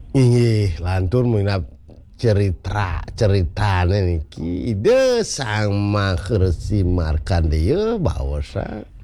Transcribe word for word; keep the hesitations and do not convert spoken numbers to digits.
Inggih lantur minap cerita ceritana niki ide sang Maharsi Markandeya baosa